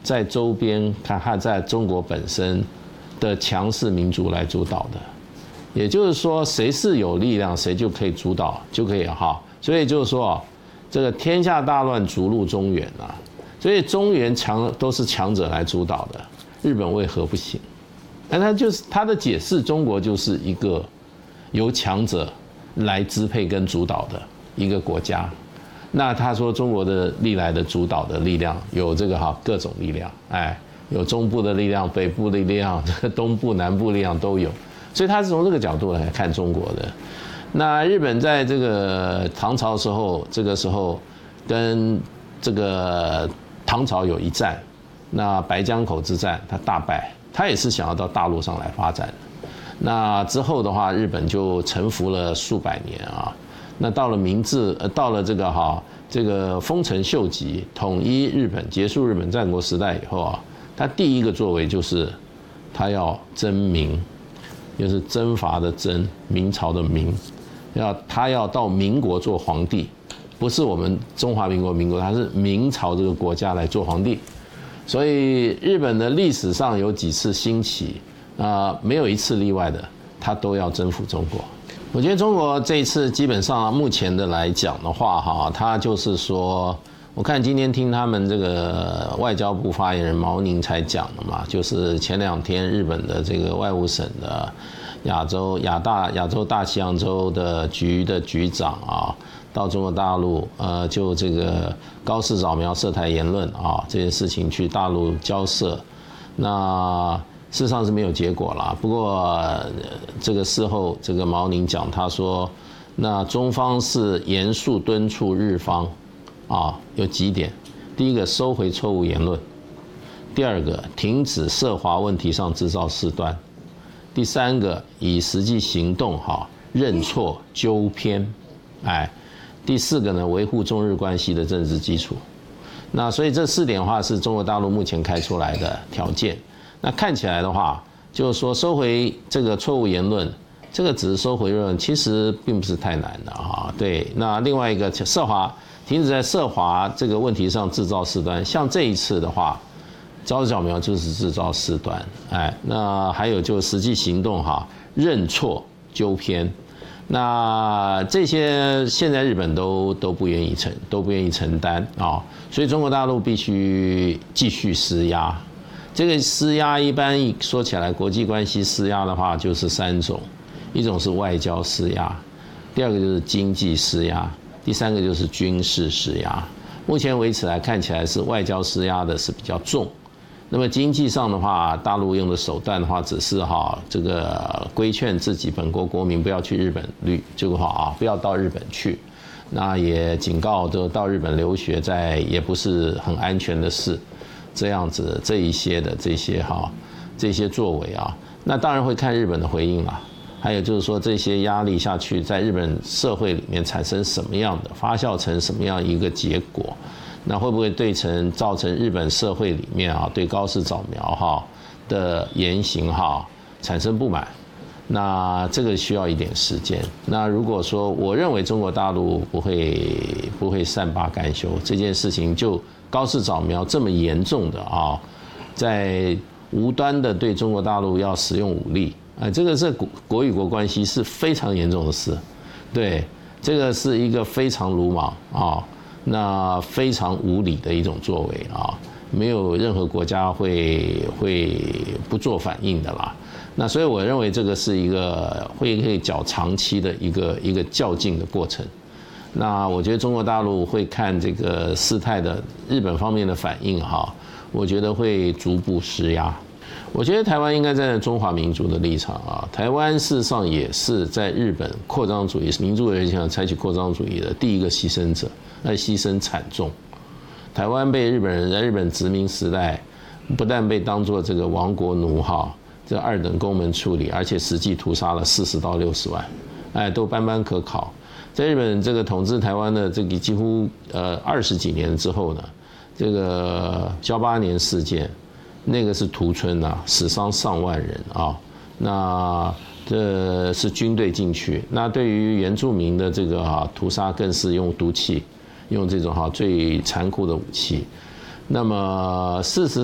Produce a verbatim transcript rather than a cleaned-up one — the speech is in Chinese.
在周边看和在中国本身的强势民族来主导的。也就是说，谁是有力量，谁就可以主导，就可以哈。所以就是说，这个天下大乱，逐鹿中原啊。所以中原强都是强者来主导的，日本为何不行？那他就是他的解释，中国就是一个由强者来支配跟主导的一个国家。那他说中国的历来的主导的力量有这个哈各种力量，哎，有中部的力量、北部的力量、东部、南部力量都有。所以他是从这个角度来看中国的。那日本在这个唐朝的时候，这个时候跟这个唐朝有一战，那白江口之战他大败，他也是想要到大陆上来发展。那之后的话，日本就臣服了数百年啊。那到了明治，呃，到了这个哈这个丰臣秀吉统一日本、结束日本战国时代以后啊，他第一个作为就是他要征明。就是征伐的征，明朝的明，要他要到民国做皇帝，不是我们中华民国民国，他是明朝这个国家来做皇帝。所以日本的历史上有几次兴起，啊、呃，没有一次例外的，他都要征服中国。我觉得中国这一次基本上目前的来讲的话，哈，他就是说。我看今天听他们这个外交部发言人毛宁才讲的嘛，就是前两天日本的这个外务省的亚洲亚大亚洲大西洋洲的局的局长啊，到中国大陆，呃，就这个高市早苗涉台言论啊这件事情去大陆交涉，那事实上是没有结果啦。不过这个事后，这个毛宁讲，他说，那中方是严肃敦促日方。啊，有几点：第一个，收回错误言论；第二个，停止涉华问题上制造事端；第三个，以实际行动哈认错纠偏；哎，第四个呢，维护中日关系的政治基础。那所以这四点的话是中国大陆目前开出来的条件。那看起来的话，就是说收回这个错误言论，这个只是收回言论，其实并不是太难的哈。对，那另外一个涉华。停止在涉华这个问题上制造事端，像这一次的话，高市早苗就是制造事端，哎，那还有就是实际行动哈，认错纠偏，那这些现在日本都都不愿意承，都不愿意承担啊，所以中国大陆必须继续施压。这个施压一般说起来，国际关系施压的话就是三种，一种是外交施压，第二个就是经济施压。第三个就是军事施压，目前为止来看起来是外交施压的是比较重，那么经济上的话，大陆用的手段的话，只是哈这个规劝自己本国国民不要去日本旅这个话啊，不要到日本去，那也警告就到日本留学在也不是很安全的事，这样子这一些的这些哈这些作为啊，那当然会看日本的回应啦。还有就是说，这些压力下去，在日本社会里面产生什么样的发酵成什么样一个结果？那会不会对成造成日本社会里面啊，对高市早苗哈的言行哈产生不满？那这个需要一点时间。那如果说我认为中国大陆不会不会善罢甘休，这件事情就高市早苗这么严重的啊，在无端的对中国大陆要使用武力。啊，这个是国国与国关系是非常严重的事，对，这个是一个非常鲁莽啊，那非常无理的一种作为啊，没有任何国家会会不做反应的啦。那所以我认为这个是一个会可以较长期的一个一个较劲的过程。那我觉得中国大陆会看这个事态的日本方面的反应哈，我觉得会逐步施压。我觉得台湾应该站在中华民族的立场啊，台湾事实上也是在日本扩张主义、民族人想采取扩张主义的第一个牺牲者，那牺牲惨重。台湾被日本人在日本殖民时代，不但被当作这个亡国奴哈，这二等公民处理，而且实际屠杀了四十到六十万，哎，都斑斑可考。在日本这个统治台湾的这个几乎呃二十几年之后呢，这个噍吧哖事件。那个是屠村啊，死伤上万人啊，那这是军队进去。那对于原住民的这个哈屠杀，更是用毒气，用这种哈最残酷的武器。那么事实。